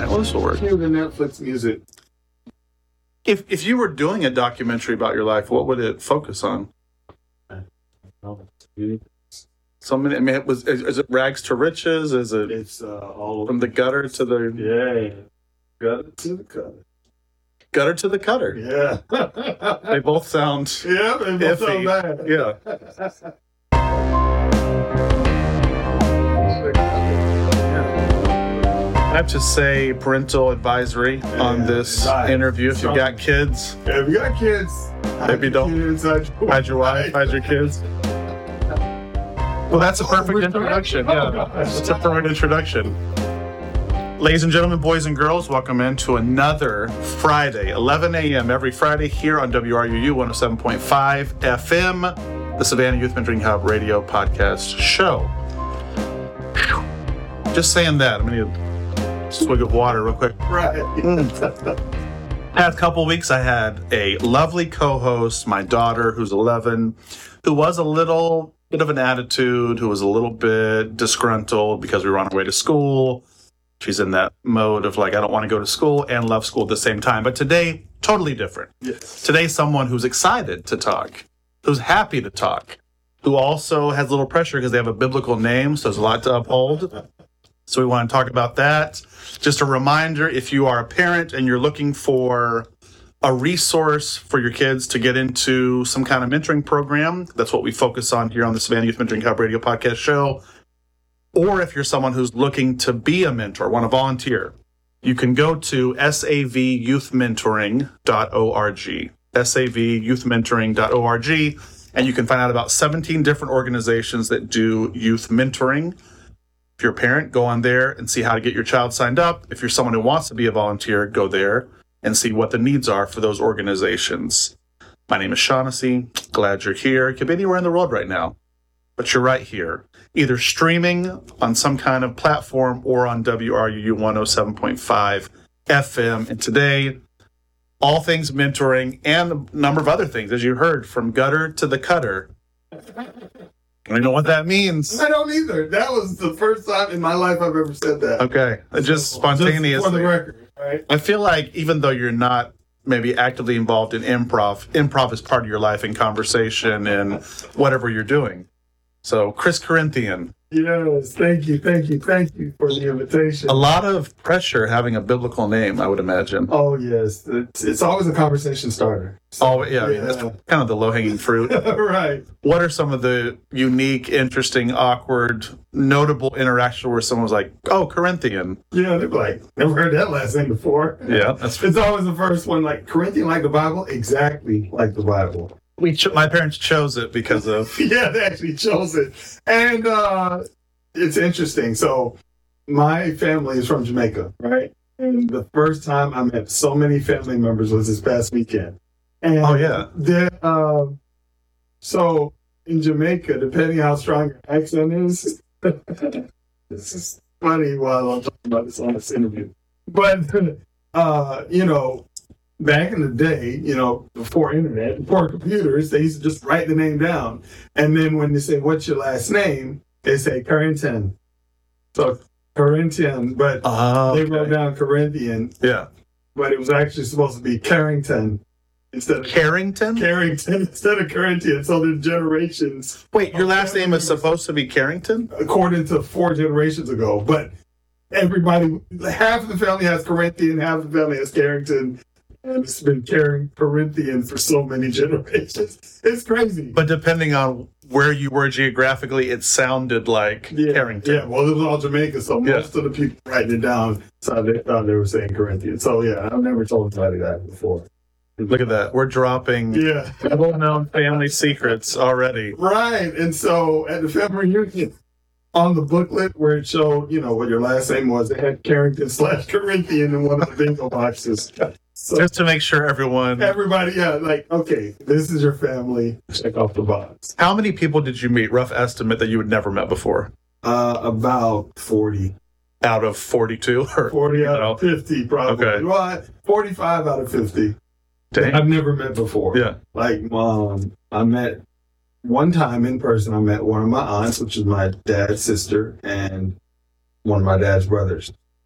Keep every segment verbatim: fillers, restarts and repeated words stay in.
Well, this will work. Cue the Netflix music. If if you were doing a documentary about your life, what would it focus on? So many. I mean, it was is, is it rags to riches? Is it? It's uh, all from the gutter to the yeah, gutter to the cutter. Gutter to the cutter. Yeah, they both sound. Yeah, they both iffy. sound bad. Yeah. I have to say parental advisory yeah, on this right. interview. If you've got kids, yeah, if you got kids, maybe don't kids, hide your, hide your wife, hide your kids. Well, that's a perfect oh, introduction. Yeah, that's a perfect introduction. Ladies and gentlemen, boys and girls, welcome into another Friday, eleven a.m. every Friday here on W R U U one oh seven point five F M, the Savannah Youth Mentoring Hub radio podcast show. Whew. Just saying that. I'm going to swig of water real quick. Right. Mm. Past couple weeks, I had a lovely co-host, my daughter, who's eleven, who was a little bit of an attitude, who was a little bit disgruntled because we were on our way to school. She's in that mode of like, I don't want to go to school and love school at the same time. But today, totally different. Yes. Today, someone who's excited to talk, who's happy to talk, who also has a little pressure because they have a biblical name, so there's a lot to uphold. So we want to talk about that. Just a reminder, if you are a parent and you're looking for a resource for your kids to get into some kind of mentoring program, that's what we focus on here on the Savannah Youth Mentoring Hub radio podcast show. Or if you're someone who's looking to be a mentor, want to volunteer, you can go to S A V youth mentoring dot org, S A V youth mentoring dot org, and you can find out about seventeen different organizations that do youth mentoring. If you're a parent, go on there and see how to get your child signed up. If you're someone who wants to be a volunteer, go there and see what the needs are for those organizations. My name is Shaughnessy. Glad you're here. You could be anywhere in the world right now, but you're right here, either streaming on some kind of platform or on W R U U one oh seven point five F M. And today, all things mentoring and a number of other things, as you heard, from gutter to the cutter. I don't know what that means. I don't either. That was the first time in my life I've ever said that. Okay. Just spontaneous. Just for the record, right? I feel like even though you're not maybe actively involved in improv, improv is part of your life in conversation and whatever you're doing. So, Chris Corinthian. Yes, thank you, thank you, thank you for the invitation. A lot of pressure having a biblical name, I would imagine. Oh, yes. It's, it's always a conversation starter. So, oh, yeah. yeah. I mean, that's kind of the low-hanging fruit. Right. What are some of the unique, interesting, awkward, notable interactions where someone was like, oh, Corinthian? Yeah, they're like, never heard that last name before. Yeah. That's it's always the first one, like, Corinthian like the Bible? Exactly like the Bible. We cho- my parents chose it because of... yeah, they actually chose it. And uh, it's interesting. So my family is from Jamaica, right? And the first time I met so many family members was this past weekend. And oh, yeah. Uh, so in Jamaica, depending how strong your accent is, this is funny while I'm talking about this on this interview. But, uh, you know, back in the day, you know, before internet, before computers, they used to just write the name down. And then when they say, what's your last name? They say Carrington. So Corinthian, but oh, they okay. wrote down Corinthian. Yeah. But it was actually supposed to be Carrington instead of Carrington? Carrington instead of Corinthian. So there's generations. Wait, your last name is supposed to be Carrington? According to four generations ago. But everybody, half of the family has Corinthian, half of the family has Carrington. And it's been carrying Corinthian for so many generations. It's crazy. But depending on where you were geographically, it sounded like yeah, Carrington. Yeah, well, it was all Jamaica, so yeah. most of the people writing it down, so they thought they were saying Corinthian. So, yeah, I've never told anybody that before. Look at that. We're dropping yeah. well-known family secrets already. Right. And so at the family reunion, on the booklet where it showed, you know, what your last name was, it had Carrington slash Corinthian in one of the bingo boxes. So just to make sure everyone... Everybody, yeah, like, okay, this is your family. Check off the box. How many people did you meet, rough estimate, that you had never met before? Uh, about forty. Out of forty-two? Or, forty out of fifty, probably. Okay. Well, forty-five out of fifty. Dang. I've never met before. Yeah. Like, um, I met one time in person, I met one of my aunts, which is my dad's sister, and one of my dad's brothers.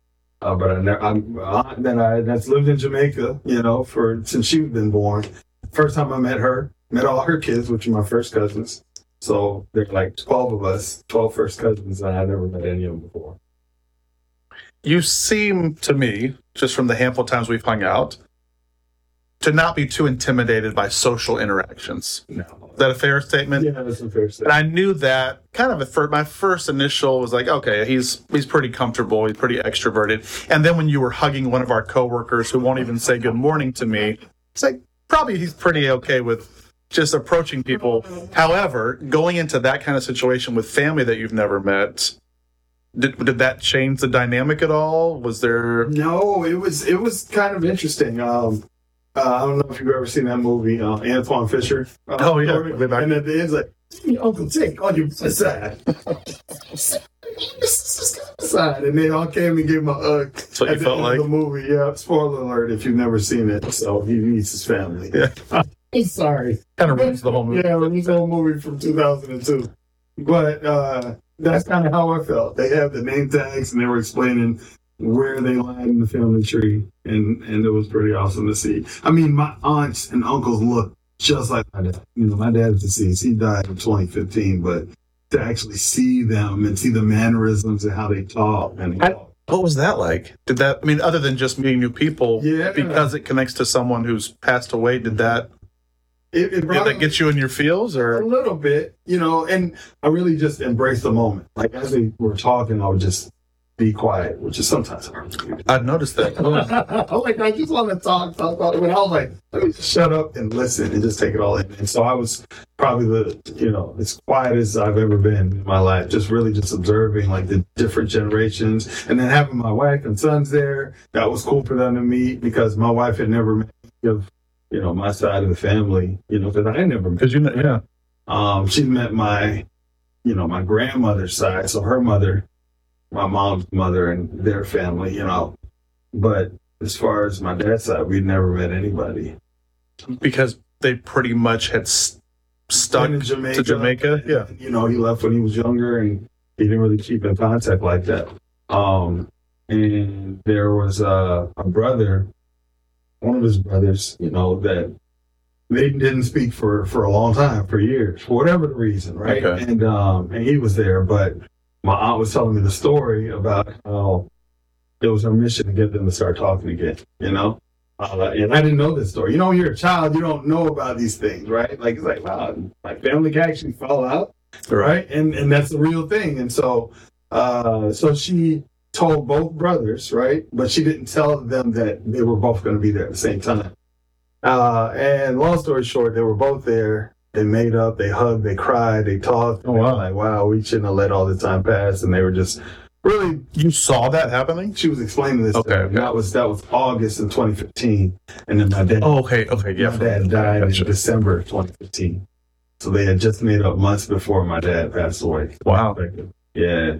Uh, but I never, I'm aunt that I that's lived in Jamaica, you know, for since she's been born. First time I met her, met all her kids, which are my first cousins. So there's like twelve of us, twelve first cousins, and I never met any of them before. You seem to me, just from the handful of times we've hung out, to not be too intimidated by social interactions. No. Is that a fair statement? Yeah, that's a fair And statement. I knew that kind of at first, my first initial was like, okay, he's he's pretty comfortable, he's pretty extroverted. And then when you were hugging one of our coworkers who won't even say good morning to me, it's like probably he's pretty okay with just approaching people. However, going into that kind of situation with family that you've never met, did did that change the dynamic at all? Was there? No, it was it was kind of interesting. Um, uh, I don't know if you've ever seen that movie, uh, Antoine Fisher. Uh, Oh, yeah. story. And at the end, it's like, Uncle Jake on your side. side. And they all came and gave him a hug. That's what you at the felt end like? of the movie, yeah. Spoiler alert if you've never seen it. So he meets his family. Yeah. I'm sorry. Kind of ruins the whole movie. Yeah, it was a whole movie from two thousand two. But uh, that's kind of how I felt. They have the name tags and they were explaining where they lie in the family tree. And, and it was pretty awesome to see. I mean, my aunts and uncles look just like my dad. You know, my dad's deceased. He died in twenty fifteen. But to actually see them and see the mannerisms and how they talk and I- What was that like? Did that, I mean, other than just meeting new people, Yeah. because it connects to someone who's passed away, did that, it, it did brought that get you in your feels a or? little bit, you know, and I really just embraced the moment. Like as they were talking, I would just be quiet, which is sometimes hard to do. I've noticed that. I'm like, I just want to talk, talk, talk. But I was like, let me just shut up and listen and just take it all in. And so I was probably the, you know, as quiet as I've ever been in my life, just really just observing like the different generations. And then having my wife and sons there, that was cool for them to meet because my wife had never met any of, you know, my side of the family, you know, because I had never met. Because you know, yeah. Um, she met my, you know, my grandmother's side, so her mother, my mom's mother and their family, you know. But as far as my dad's side, we'd never met anybody. Because they pretty much had s- stuck Been in Jamaica, to Jamaica. Yeah. You know, he left when he was younger and he didn't really keep in contact like that. Um, and there was uh, a brother, one of his brothers, you know, that they didn't speak for, for a long time, for years, for whatever the reason, right? Okay. And um, and he was there, but my aunt was telling me the story about how it was her mission to get them to start talking again, you know? Uh, and I didn't know this story. You know, when you're a child, you don't know about these things, right? Like, it's like, wow, my family can actually fall out, right? And and that's the real thing. And so, uh, so she told both brothers, right? But she didn't tell them that they were both going to be there at the same time. Uh, and long story short, they were both there. They made up, they hugged, they cried, they talked. Oh, They were wow. like, wow, we shouldn't have let all the time pass. And they were just really, You saw that happening? she was explaining this. Okay, to me. okay. That was that was August in twenty fifteen. And then my dad, Oh, okay. Okay. Yeah. my dad died Gotcha. in December of twenty fifteen. So they had just made up months before my dad passed away. Wow. Yeah.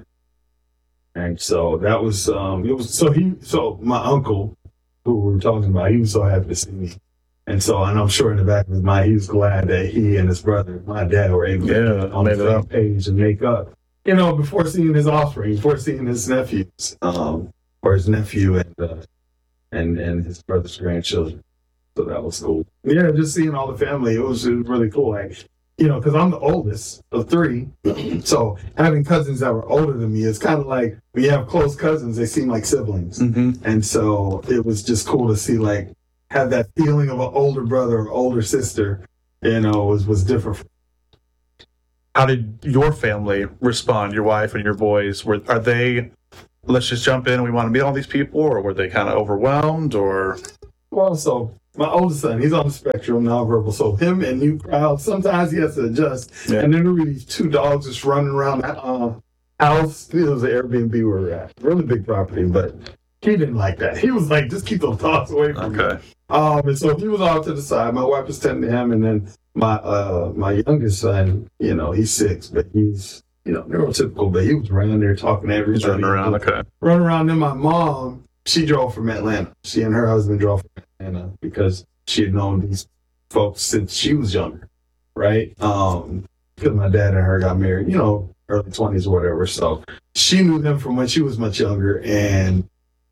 And so that was, um, it was, so he, so my uncle, who we were talking about, he was so happy to see me. And so, and I'm sure in the back of his mind, he was glad that he and his brother, my dad, were able to Yeah, get on the made it same up. page and make up, you know, before seeing his offspring, before seeing his nephews, um, or his nephew and, uh, and, and his brother's grandchildren. So that was cool. Yeah, just seeing all the family, it was, it was really cool. Like, you know, because I'm the oldest of three. So having cousins that were older than me, it's kind of like when you have close cousins, they seem like siblings. Mm-hmm. And so it was just cool to see, like, have that feeling of an older brother or older sister, you know, was, was different. How did your family respond? Your wife and your boys, were are they? Let's just jump in. We want to meet all these people, or were they kind of overwhelmed? Or Well, so my oldest son, he's on the spectrum, nonverbal. So him and new crowd, sometimes he has to adjust. Yeah. And then there were these two dogs just running around that uh, house. It was an Airbnb we were at. Really big property, but he didn't like that. He was like, just keep those dogs away from me. okay, Um, and so he was off to the side. My wife was tending to him, and then my uh my youngest son, you know, he's six, but he's, you know, neurotypical, but he was around there talking to everybody. he's running around. Okay, Running around. Then my mom, she drove from Atlanta. She and her husband drove from Atlanta because she had known these folks since she was younger, right? Um, because my dad and her got married, you know, early twenties or whatever. So she knew them from when she was much younger, and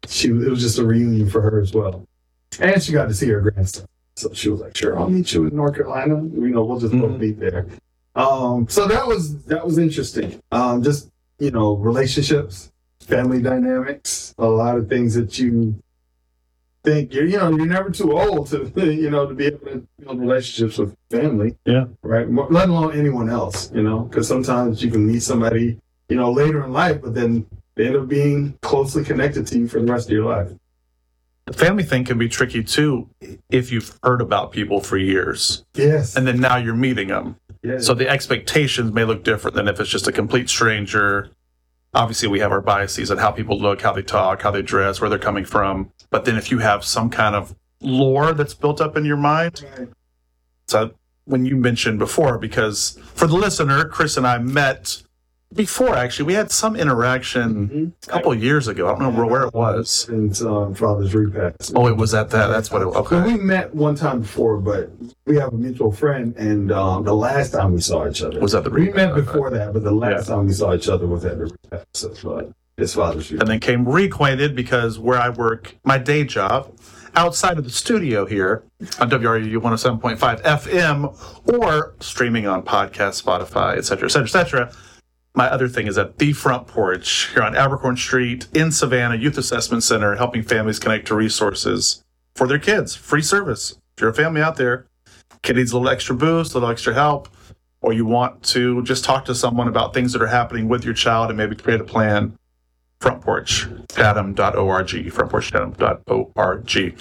she it was just a reunion for her as well. And she got to see her grandson. So she was like, sure, I'll meet you in North Carolina. You know, we'll just both meet there. Um, so that was that was interesting. Um, just, you know, relationships, family dynamics, a lot of things that you think you're, you know, you're never too old to, you know, to be able to build relationships with family. Yeah. Right. Let alone anyone else, you know, because sometimes you can meet somebody, you know, later in life, but then they end up being closely connected to you for the rest of your life. The family thing can be tricky too if you've heard about people for years. Yes. And then now you're meeting them. Yes. So the expectations may look different than if it's just a complete stranger. Obviously, we have our biases on how people look, how they talk, how they dress, where they're coming from. But then if you have some kind of lore that's built up in your mind. Right. So when you mentioned before, because for the listener, Chris and I met before, actually. We had some interaction mm-hmm. a couple of years ago. I don't remember where it was. In um, Father's Repast. Oh, it was at that. That's what it was. Okay. So we met one time before, but we have a mutual friend, and um, the last time we saw each other was at the We Repast. met before okay. that, but the last yeah. time we saw each other was at the Repast of uh, his Father's Repast. And then came reacquainted because where I work, my day job, outside of the studio here on W R U one oh seven point five F M or streaming on podcast, Spotify, et cetera, et cetera, et cetera. My other thing is at The Front Porch here on Abercorn Street in Savannah, Youth Assessment Center, helping families connect to resources for their kids. Free service. If you're a family out there, kid needs a little extra boost, a little extra help, or you want to just talk to someone about things that are happening with your child and maybe create a plan, Front Porch Chatham dot org, front porch chatham dot org.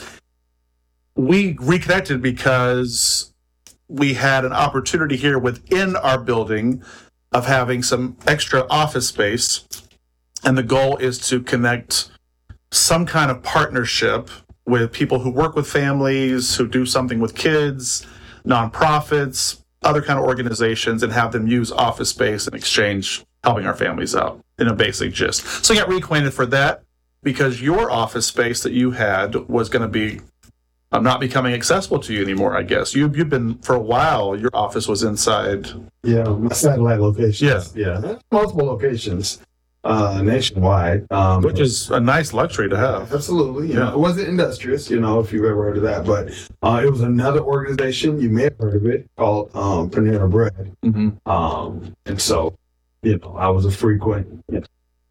We reconnected because we had an opportunity here within our building of having some extra office space, and the goal is to connect some kind of partnership with people who work with families, who do something with kids, nonprofits, other kind of organizations, and have them use office space in exchange helping our families out in a basic gist. So I got reacquainted for that because your office space that you had was going to be I'm not becoming accessible to you anymore, I guess. You, you've been, for a while, your office was inside. Yeah, my satellite locations. Yeah. Yeah, multiple locations uh, nationwide. Um, Which is a nice luxury to have. Absolutely. You Yeah. know, it wasn't industrious, you know, if you've ever heard of that, but uh, it was another organization, you may have heard of it, called um, Panera Bread. Mm-hmm. Um, and so, you know, I was a frequent you know,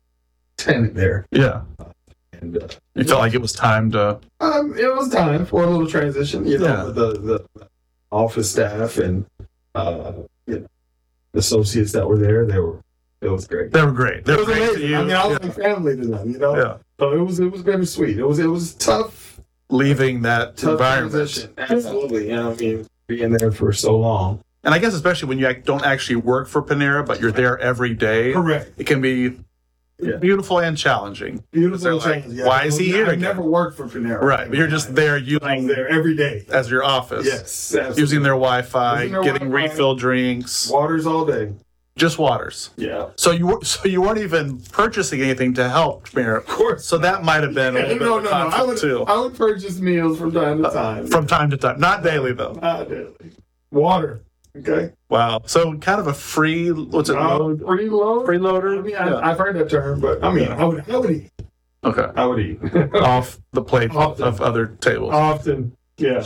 tenant there. Yeah. And uh, You felt like it was time to... Um, it was time for a little transition, you know, Yeah. the, the office staff and, uh, you know, the associates that were there, they were, it was great. They were great. They It were was great to amazing. you. I mean, I was Yeah. like family to them, you know? Yeah. So it was, it was very sweet. It was, it was tough, Leaving that tough environment. transition. Absolutely. You know, I mean, being there for so long. And I guess especially when you act- don't actually work for Panera, but you're there every day, Correct. it can be Yeah. beautiful and challenging. Beautiful Like, change. Yeah. why is he here I've again? never worked for Panera. Right. But you're just there I was using there every day. as your office. Yes. Absolutely. Using their Wi-Fi, Using their getting Wi-Fi. refill drinks, Waters all day. just waters. Yeah. So you were, so you weren't even purchasing anything to help Panera. Of course. So that might have been a Yeah, little bit no, of a no, no. I conflict would, too. I would purchase meals from time to time. From time to time, not daily though. Not daily. Water. Okay. Wow. So kind of a free, what's it? Uh, load? freeloader. Freeloader? I mean, Yeah. I, I've heard that term, but I mean, Yeah. I would, I would eat. Okay. I would eat. Off the plate Often. of other tables. Often. Yeah.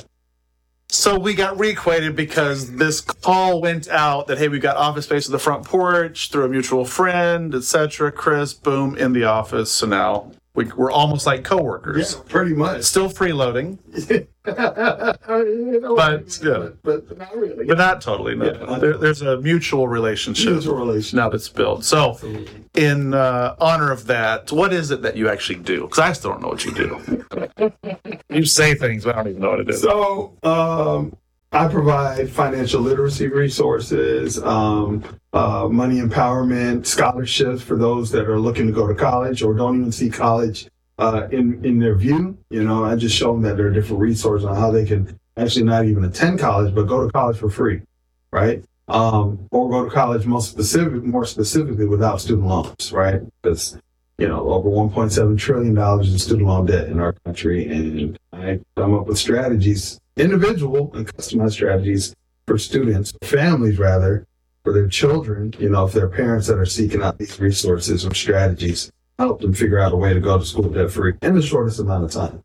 So we got reacquainted because this call went out that, hey, we got office space at the front porch through a mutual friend, et cetera. Chris, boom, in the office. So now we, we're almost like coworkers. Yeah, pretty much. Still freeloading, You know, But, yeah. but, but not really. but not totally. No. Yeah. There, there's a mutual relationship Mutual relationship. now that's built. So Absolutely. in uh, honor of that, what is it that you actually do? Because I still don't know what you do. You say things, but I don't even know what it is. So, um, I provide financial literacy resources, um, uh, money empowerment, scholarships for those that are looking to go to college or don't even see college uh, in, in their view. You know, I just show them that there are different resources on how they can actually not even attend college, but go to college for free, right? Um, or go to college most specific, more specifically without student loans, right? Because, you know, over one point seven trillion dollars in student loan debt in our country. And I come up with strategies, individual and customized strategies for students, families rather, for their children, you know, if they're parents that are seeking out these resources or strategies help them figure out a way to go to school debt free in the shortest amount of time.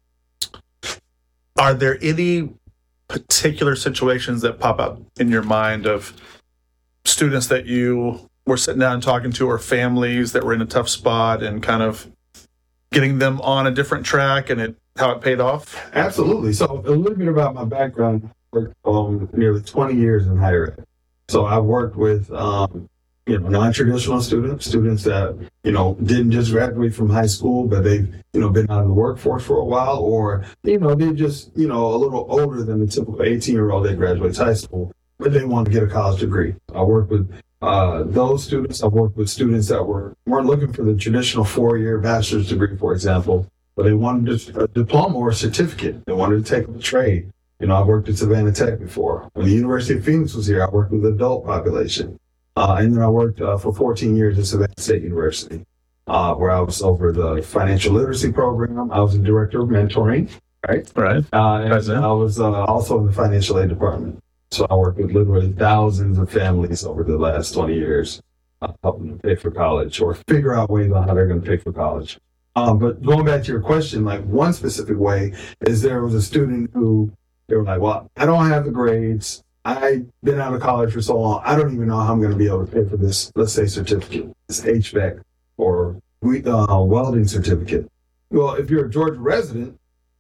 Are there any particular situations that pop up in your mind of students that you were sitting down and talking to, or families that were in a tough spot, and kind of getting them on a different track, and it how it paid off? Absolutely. So a little bit about my background. I worked um, nearly twenty years in higher ed. So I worked with um, you know, non-traditional students, students that, you know, didn't just graduate from high school, but they've, you know, been out of the workforce for a while, or, you know, they're just, you know, a little older than the typical eighteen-year-old that graduates high school, but they want to get a college degree. I work with uh, those students. I worked with students that were, weren't looking for the traditional four-year bachelor's degree, for example, but they wanted a diploma or a certificate. They wanted to take up a trade. You know, I worked at Savannah Tech before. When the University of Phoenix was here, I worked with the adult population. Uh, and then I worked uh, for fourteen years at Savannah State University, uh, where I was over the financial literacy program. I was the director of mentoring, right? Right. Uh, and I was uh, also in the financial aid department. So I worked with literally thousands of families over the last twenty years, uh, helping them pay for college or figure out ways on how they're going to pay for college. Um, but going back to your question, like one specific way is there was a student who, they were like, well, I don't have the grades. I've been out of college for so long, I don't even know how I'm going to be able to pay for this, let's say, certificate, this H V A C or uh, welding certificate. Well, if you're a Georgia resident,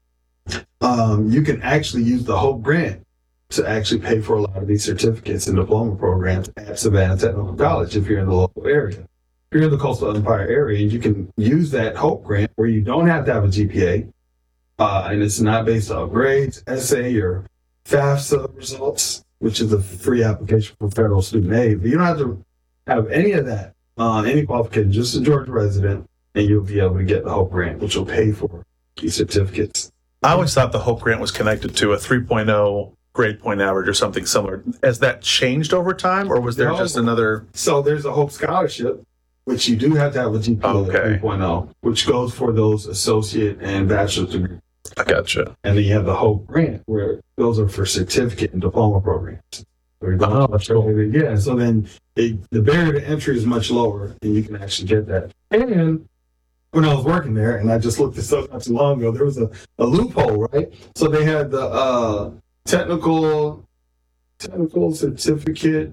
um, you can actually use the Hope Grant to actually pay for a lot of these certificates and diploma programs at Savannah Technical College if you're in the local area. If you're in the Coastal Empire area, you can use that Hope Grant where you don't have to have a G P A, uh, and it's not based on grades, essay, or FAFSA results, which is a free application for federal student aid. But you don't have to have any of that, uh, any qualification, just a Georgia resident, and you'll be able to get the Hope Grant, which will pay for these certificates. I always thought the Hope Grant was connected to a three point oh grade point average or something similar. Has that changed over time, or was there no, just another? So there's a Hope Scholarship, which you do have to have a G P A okay. three point oh, which goes for those associate and bachelor's degrees. I gotcha. And then you have the Hope Grant, where those are for certificate and diploma programs. Oh, that's cool. Yeah, so then it, the barrier to entry is much lower, and you can actually get that. And when I was working there, and I just looked this up not too long ago, there was a, a loophole, right? So they had the uh, technical technical certificate,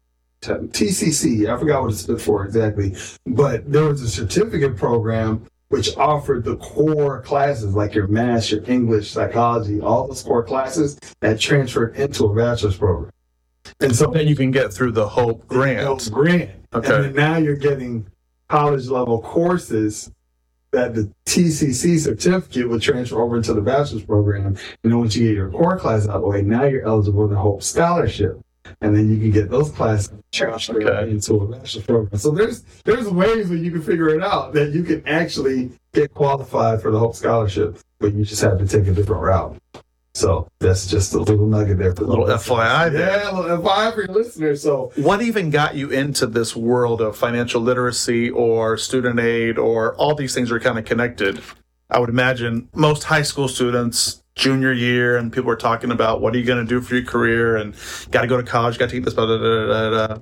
T C C. I forgot what it stood for exactly, but there was a certificate program which offered the core classes like your math, your English, psychology, all those core classes that transferred into a bachelor's program. And so then you can get through the Hope Grant. Hope Grant. Okay. And then now you're getting college level courses that the T C C certificate would transfer over into the bachelor's program. And then once you get your core class out of the way, now you're eligible for the Hope Scholarship. And then you can get those classes transferred okay. into a bachelor's program. So there's there's ways where you can figure it out that you can actually get qualified for the Hope Scholarship, but you just have to take a different route. So that's just a little nugget there. For a little F Y I there. Yeah, a little F Y I for your listeners. So what even got you into this world of financial literacy or student aid, or all these things are kind of connected? I would imagine most high school students, junior year, and people are talking about what are you going to do for your career, and got to go to college, got to take this, blah, blah, blah, blah, blah.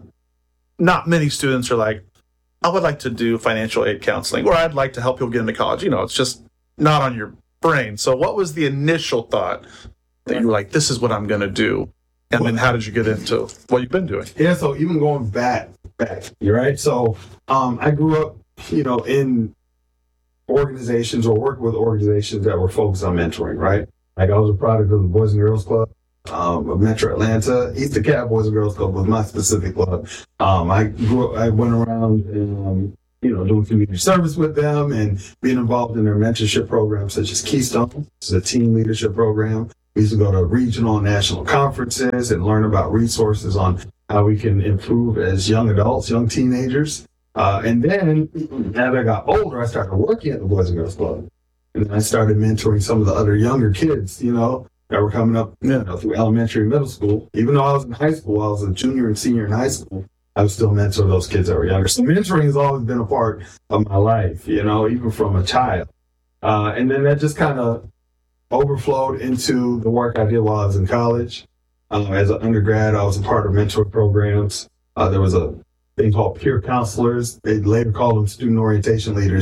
Not many students are like, I would like to do financial aid counseling, or I'd like to help people get into college. You know, it's just not on your brain. So what was the initial thought that you were like, this is what I'm going to do? And well, then how did you get into what you've been doing? Yeah, so even going back, back, you're right. So um, I grew up, you know, in organizations or worked with organizations that were focused on mentoring, right? Like I was a product of the Boys and Girls Club um, of Metro Atlanta. Eastern Cat Boys and Girls Club was my specific club. Um, I grew up, I went around and, um, you know, doing community service with them and being involved in their mentorship programs such as Keystone, which is a team leadership program. We used to go to regional and national conferences and learn about resources on how we can improve as young adults, young teenagers. Uh, and then as I got older, I started working at the Boys and Girls Club. And then I started mentoring some of the other younger kids, you know, that were coming up you know, through elementary and middle school. Even though I was in high school, I was a junior and senior in high school, I was still mentoring those kids that were younger. So mentoring has always been a part of my life, you know, even from a child. Uh, and then that just kind of overflowed into the work I did while I was in college. Um, as an undergrad, I was a part of mentor programs. Uh, there was a thing called peer counselors. They later called them student orientation leaders.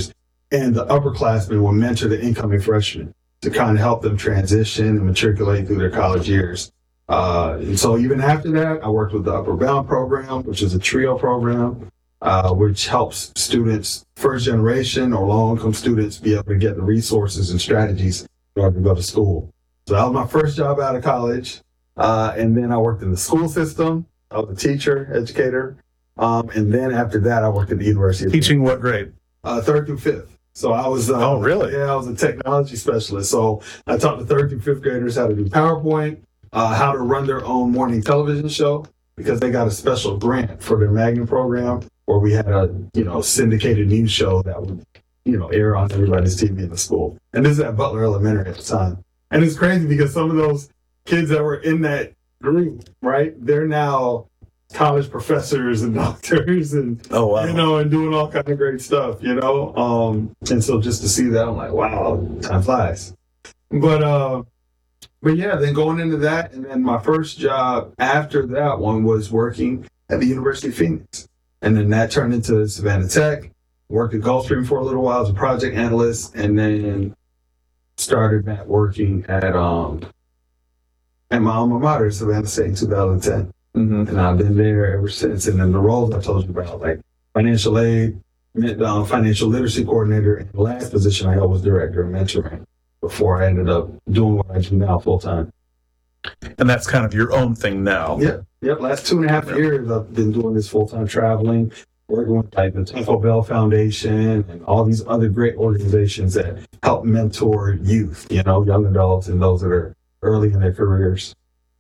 and the upperclassmen will mentor the incoming freshmen to kind of help them transition and matriculate through their college years. Uh, and so even after that, I worked with the Upward Bound program, which is a TRIO program, uh, which helps students, first generation or low income students, be able to get the resources and strategies in order to go to school. So that was my first job out of college. Uh, and then I worked in the school system. I was a teacher, educator. Um, and then after that, I worked at the University of Teaching what grade? Uh, third through fifth. So I was, uh, oh, really? Yeah, I was a technology specialist. So I taught the third through fifth graders how to do PowerPoint, uh, how to run their own morning television show, because they got a special grant for their Magnum program where we had a, you know, syndicated news show that would, you know, air on everybody's T V in the school. And this is at Butler Elementary at the time. And it's crazy because some of those kids that were in that group, right, they're now college professors and doctors and, oh, wow. you know, and doing all kind of great stuff, you know. Um, and so just to see that, I'm like, wow, time flies. But, uh, but yeah, then going into that, and then my first job after that one was working at the University of Phoenix. And then that turned into Savannah Tech, worked at Gulfstream for a little while as a project analyst, and then started back working at um at my alma mater, Savannah State, in two thousand ten. Mm-hmm. And I've been there ever since. And then the roles I told you about, like financial aid, um, financial literacy coordinator, and the last position I held was director of mentoring before I ended up doing what I do now full time. And that's kind of your own thing now. Yep. Yep. Last two and a half yep. years, I've been doing this full time traveling, working with like the Taco Bell Foundation and all these other great organizations that help mentor youth, you know, young adults and those that are early in their careers.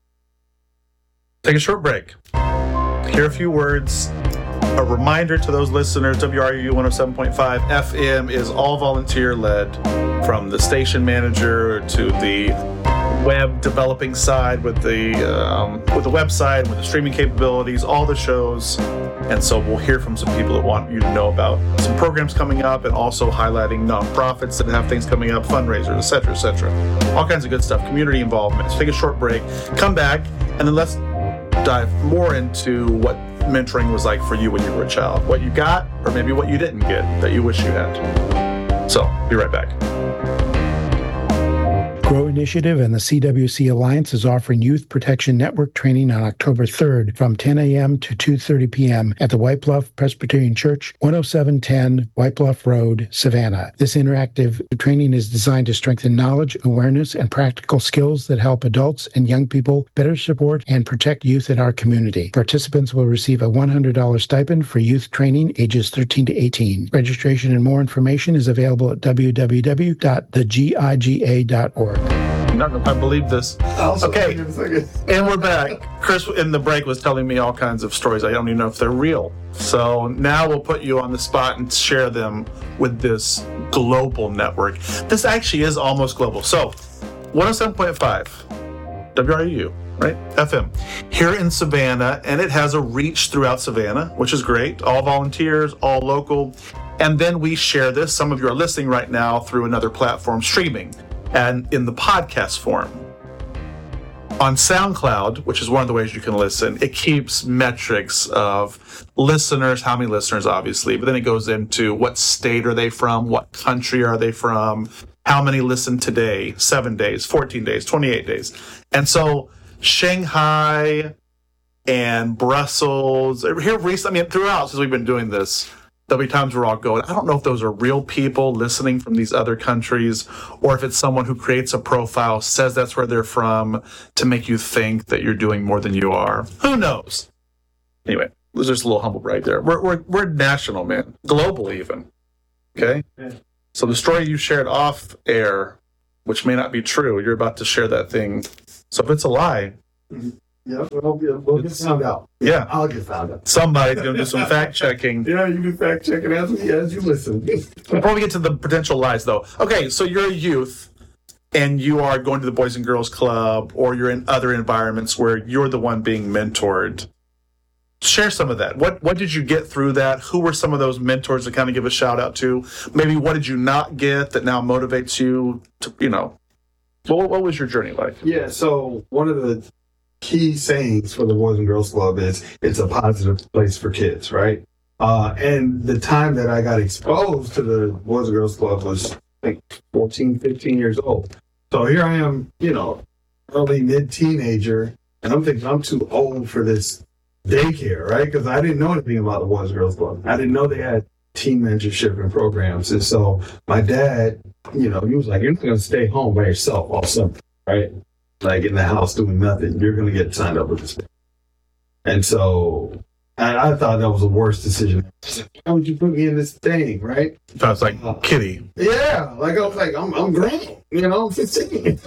Take a short break. Hear a few words. A reminder to those listeners, W R U one oh seven point five F M is all volunteer-led, from the station manager to the web developing side with the um, with the website, with the streaming capabilities, all the shows. And so we'll hear from some people that want you to know about some programs coming up, and also highlighting nonprofits that have things coming up, fundraisers, et cetera, et cetera. All kinds of good stuff, community involvement. So take a short break, come back, and then let's dive more into what mentoring was like for you when you were a child. What you got, or maybe what you didn't get that you wish you had. So, be right back. Grow Initiative and the C W C Alliance is offering Youth Protection Network training on October third from ten a.m. to two thirty p.m. at the White Bluff Presbyterian Church, one oh seven ten White Bluff Road, Savannah. This interactive training is designed to strengthen knowledge, awareness, and practical skills that help adults and young people better support and protect youth in our community. Participants will receive a one hundred dollars stipend for youth training ages thirteen to eighteen. Registration and more information is available at w w w dot the giga dot org. I'm not gonna believe this. Okay, and we're back. Chris in the break was telling me all kinds of stories. I don't even know if they're real. So now we'll put you on the spot and share them with this global network. This actually is almost global. So one oh seven point five W R U, right? F M here in Savannah, and it has a reach throughout Savannah, which is great. All volunteers, all local. And then we share this. Some of you are listening right now through another platform streaming, and in the podcast form. On SoundCloud, which is one of the ways you can listen, it keeps metrics of listeners, how many listeners, obviously, but then it goes into what state are they from, what country are they from, how many listened today, seven days, fourteen days, twenty-eight days. And so Shanghai and Brussels, here recently, I mean, throughout, since we've been doing this, there'll be times we're all going, I don't know if those are real people listening from these other countries, or if it's someone who creates a profile, says that's where they're from, to make you think that you're doing more than you are. Who knows? Anyway, there's just a little humble brag there. We're, we're, we're national, man. Global, even. Okay? Yeah. So the story you shared off air, which may not be true, you're about to share that thing. So if it's a lie... Mm-hmm. Yeah, we'll, we'll get found out. Yeah. I'll get found out. Somebody's going to do some fact-checking. Yeah, you do fact-checking as, as you listen. Before we get to the potential lies, though. Okay, so you're a youth, and you are going to the Boys and Girls Club, or you're in other environments where you're the one being mentored. Share some of that. What what did you get through that? Who were some of those mentors to kind of give a shout-out to? Maybe what did you not get that now motivates you to, you know, what, what was your journey like? Yeah, so one of the key sayings for the Boys and Girls Club is it's a positive place for kids, right? Uh, and the time that I got exposed to the Boys and Girls Club was like fourteen, fifteen years old. So here I am, you know, early mid-teenager, and I'm thinking I'm too old for this daycare, right? Because I didn't know anything about the Boys and Girls Club. I didn't know they had team mentorship and programs. And so my dad, you know, he was like, you're not going to stay home by yourself all summer, right? Like in the house doing nothing. You're going to get signed up with this. And so I, I thought that was the worst decision. Why would you put me in this thing, right? So it's like uh, kitty. Yeah, like I was like, I'm, I'm grown, you know, I'm fifteen.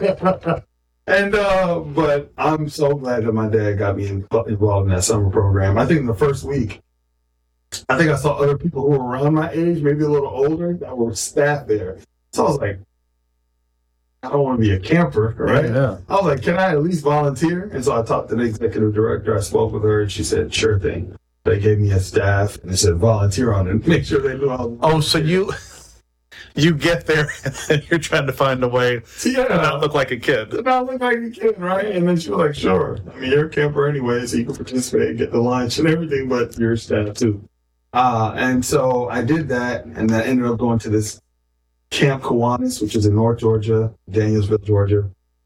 And, uh, but I'm so glad that my dad got me in, involved in that summer program. I think in the first week, I think I saw other people who were around my age, maybe a little older, that were staff there. So I was like, I don't want to be a camper, right? Yeah, yeah. I was like, can I at least volunteer? And so I talked to the executive director. I spoke with her, and she said, sure thing. They gave me a staff, and they said, volunteer on it. Make sure they knew how to Oh, so you you get there, and then you're trying to find a way yeah. to not look like a kid. to not look like a kid, right? And then she was like, sure. I mean, you're a camper anyway, so you can participate, get the lunch and everything, but you're staff too. Uh, and so I did that, and I ended up going to this Camp Kiwanis, which is in North Georgia, Danielsville, Georgia.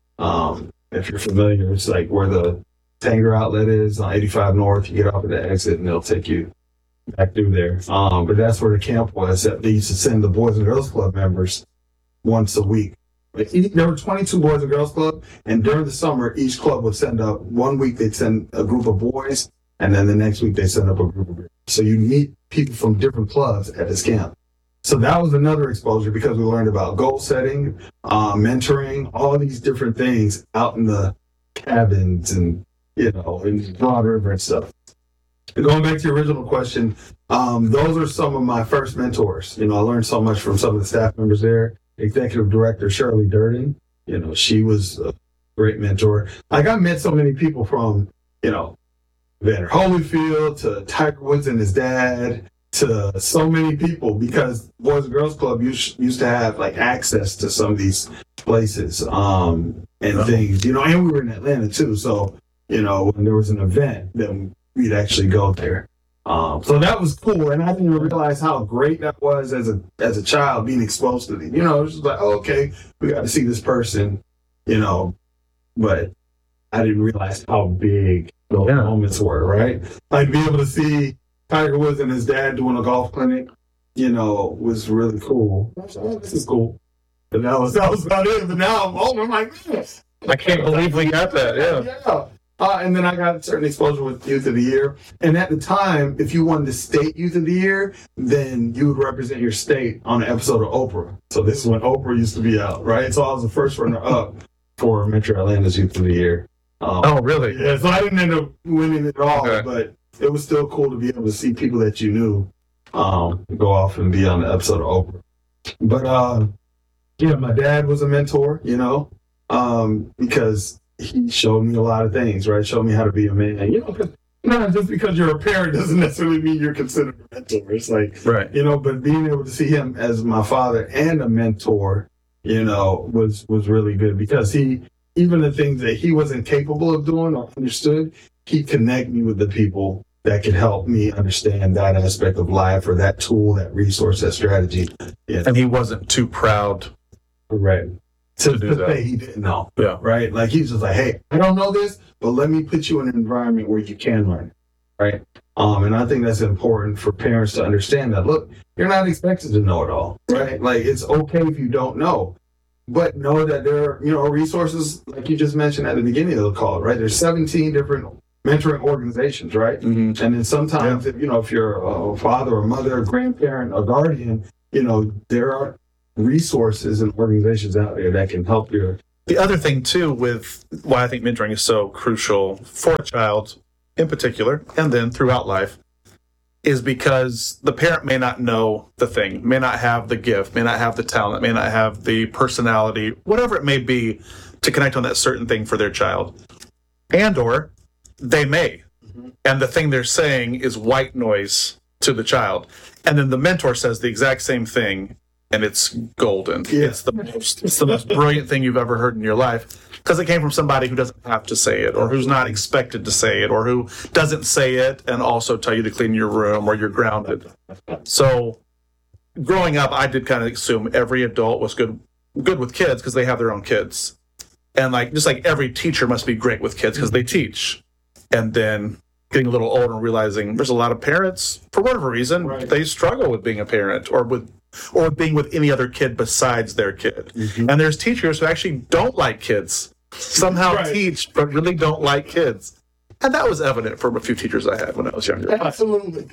Um, if you're familiar, it's like where the Tanger outlet is on eighty-five North. You get off at the exit, and they'll take you back through there. Um, but that's where the camp was. They used to send the Boys and Girls Club members once a week. Like, there were twenty-two Boys and Girls Club, and during the summer, each club would send up, one week they'd send a group of boys, and then the next week they send up a group of girls. So you meet people from different clubs at this camp. So that was another exposure because we learned about goal setting, uh, mentoring, all these different things out in the cabins and, you know, in Broad River and stuff. And going back to your original question, um, those are some of my first mentors. You know, I learned so much from some of the staff members there. Executive Director Shirley Durden, you know, she was a great mentor. Like, I met so many people from, you know, Vander Holyfield to Tiger Woods and his dad, to so many people, because Boys and Girls Club used, used to have like access to some of these places um, and oh. things, you know, and we were in Atlanta too. So, you know, when there was an event, then we'd actually go there. Um, so that was cool. And I didn't realize how great that was as a, as a child being exposed to them. You know, it was just like, oh, okay, we got to see this person, you know, but I didn't realize how big those yeah. moments were, right? Like, be able to see Tiger Woods and his dad doing a golf clinic, you know, was really cool. Oh, this is cool. And that was that was about it. But now I'm old. I'm like, yes. I can't believe we got that. Yeah. Yeah. Uh, and then I got a certain exposure with Youth of the Year. And at the time, if you won the state Youth of the Year, then you would represent your state on an episode of Oprah. So this is when Oprah used to be out, right? So I was the first runner up for Metro Atlanta's Youth of the Year. Um, oh, really? Yeah. So I didn't end up winning it all, okay. but it was still cool to be able to see people that you knew um, go off and be on the episode of Oprah. But, uh, yeah, my dad was a mentor, you know, um, because he showed me a lot of things, right? Showed me how to be a man. You know, not just because you're a parent doesn't necessarily mean you're considered a mentor. It's like, right. you know, but being able to see him as my father and a mentor, you know, was, was really good because he, even the things that he wasn't capable of doing or understood, he connect me with the people that could help me understand that aspect of life or that tool, that resource, that strategy. Yeah. And he wasn't too proud. Right. To, to do to that. say he didn't know. Yeah. Right. Like, he's just like, hey, I don't know this, but let me put you in an environment where you can learn. Right. Um, and I think that's important for parents to understand that, look, you're not expected to know it all. Right. Like, it's okay if you don't know. But know that there are, you know, resources, like you just mentioned at the beginning of the call, right? There's seventeen different mentoring organizations, right? Mm-hmm. And then sometimes, yeah. if, you know, if you're a father, a mother, a grandparent, a guardian, you know, there are resources and organizations out there that can help your... The other thing, too, with why I think mentoring is so crucial for a child in particular, and then throughout life, is because the parent may not know the thing, may not have the gift, may not have the talent, may not have the personality, whatever it may be, to connect on that certain thing for their child. And or they may. Mm-hmm. And the thing they're saying is white noise to the child. And then the mentor says the exact same thing, and it's golden. Yeah. It's the most it's the most brilliant thing you've ever heard in your life. because it came from somebody who doesn't have to say it, or who's not expected to say it, or who doesn't say it and also tell you to clean your room or you're grounded. So growing up, I did kind of assume every adult was good good with kids because they have their own kids. And like just like every teacher must be great with kids because they teach. And then getting a little older and realizing there's a lot of parents, for whatever reason, right. they struggle with being a parent or with or being with any other kid besides their kid. Mm-hmm. And there's teachers who actually don't like kids, somehow right. teach, but really don't like kids. And that was evident from a few teachers I had when I was younger. Absolutely.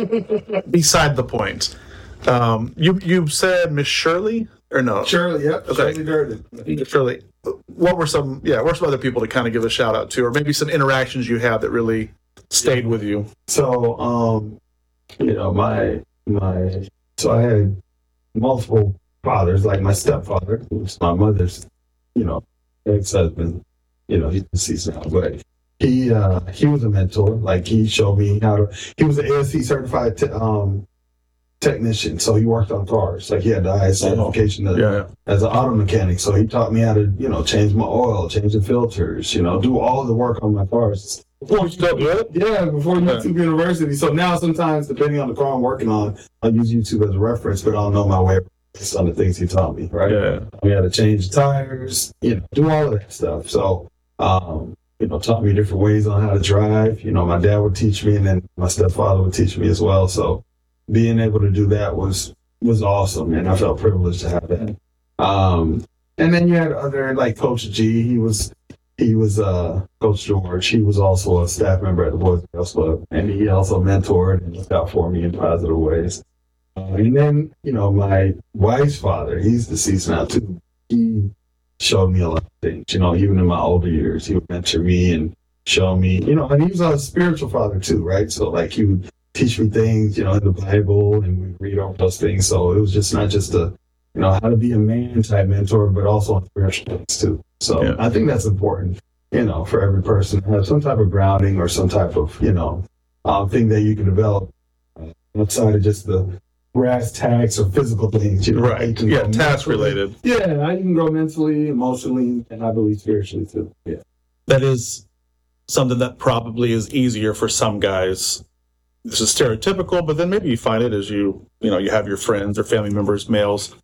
Beside the point. Um, you you said Miss Shirley, or no? Shirley, yep. Okay. Shirley Durden. Shirley. What were some, yeah, what were some other people to kind of give a shout out to, or maybe some interactions you had that really stayed with you? So, um, you know, my, my, so I had multiple fathers, like my stepfather, who was my mother's, you know, ex-husband, you know, he's deceased now, but he, uh, he was a mentor. Like, he showed me how to, he was an A S C certified, t- um, technician, so he worked on cars. Like, he had the highest certification as, yeah, yeah. as an auto mechanic. So he taught me how to, you know, change my oil, change the filters, you know, do all the work on my cars. Before you still do it? Yeah, before yeah. YouTube University. So now sometimes, depending on the car I'm working on, I use YouTube as a reference, but I'll know my way based on the things he taught me, right? Yeah. We had to change the tires, you know, do all of that stuff. So, um, you know, taught me different ways on how to drive. You know, my dad would teach me, and then my stepfather would teach me as well. So being able to do that was was awesome, and I felt privileged to have that. Um, and then you had other, like Coach G. He was he was uh, Coach George. He was also a staff member at the Boys and Girls Club, and he also mentored and looked out for me in positive ways. Uh, and then, you know, my wife's father, he's deceased now too. He showed me a lot of things. You know, even in my older years, he would mentor me and show me. You know, and he was a spiritual father too, right? So like he would teach me things, you know, in the Bible, and we read over those things. So it was just not just a, you know, how to be a man type mentor, but also on spiritual things too. So yeah. I think that's important, you know, for every person to have some type of grounding or some type of, you know, um, thing that you can develop uh, outside of just the brass tacks or physical things. You know, right. Yeah, task related. Yeah, I can grow mentally, emotionally, and I believe spiritually too. Yeah. That is something that probably is easier for some guys. This is stereotypical, but then maybe you find it as you, you know, you have your friends or family members, males.